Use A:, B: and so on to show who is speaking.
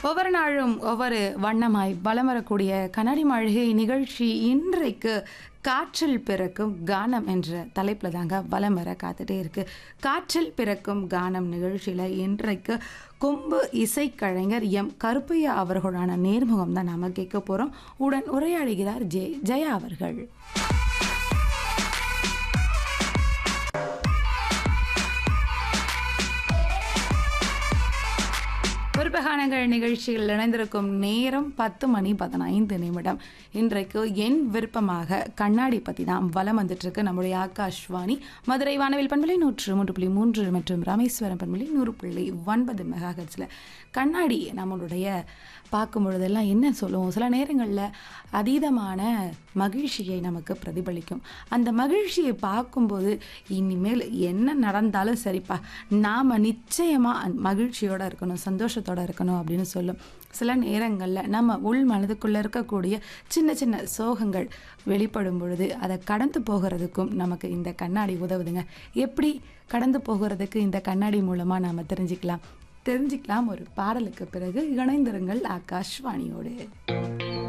A: ஒவ்வொரு நாளும் ஒவ்வொரு வண்ணமாய் வலம் வரக்கூடிய கண்ணாடி மாளிகை நிகழ்ச்சி இன்றைக்கு காற்றில் பிறக்கும் கானம் என்ற தலைப்பில் தாங்க வலம் வர காத்துட்டே இருக்கு. காற்றில் பிறக்கும் கானம் நிகழ்ச்சியில் இன்றைக்கு கொம்பு இசைக்கலைஞர் எம் கருப்பையா அவர்களான நேர்முகம் தான் நாம கேட்க போகிறோம். உடன் உரையாடுகிறார் ஜெயா அவர்கள். விருப்பகானங்கள் நிகழ்ச்சியில் இணைந்திருக்கும் நேரம் 10:15. இன்றைக்கு என் விருப்பமாக கண்ணாடி பற்றி தான் வலம் வந்துட்டு இருக்கு. நம்முடைய ஆகாஷ்வாணி மதுரை வானவில் பண்பலை 103.3 மற்றும் ராமேஸ்வரம் பண்பலை 100.9 மெகாஹெர்ட்ஸில் கண்ணாடி நம்மளுடைய பார்க்கும் பொழுதெல்லாம் என்ன சொல்லுவோம், சில நேரங்களில் அதீதமான மகிழ்ச்சியை நமக்கு பிரதிபலிக்கும். அந்த மகிழ்ச்சியை பார்க்கும்போது இனிமேல் என்ன நடந்தாலும் சரிப்பா, நாம் நிச்சயமாக மகிழ்ச்சியோடு இருக்கணும், சந்தோஷத்தோடு இருக்கணும் அப்படின்னு சொல்லும். சில நேரங்களில் நம்ம உள் மனதுக்குள்ளே இருக்கக்கூடிய சின்ன சின்ன சோகங்கள் வெளிப்படும் பொழுது அதை கடந்து போகிறதுக்கும் நமக்கு இந்த கண்ணாடி உதவுதுங்க. எப்படி கடந்து போகிறதுக்கு இந்த கண்ணாடி மூலமாக நாம் தெரிஞ்சுக்கலாம் ஒரு பாடலுக்கு பிறகு. இணைந்திருங்கள் ஆகாஷ்வாணியோடு.